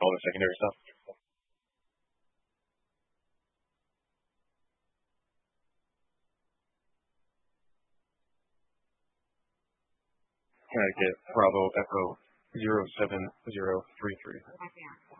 all the secondary stuff. Can I get Bravo Echo 07033?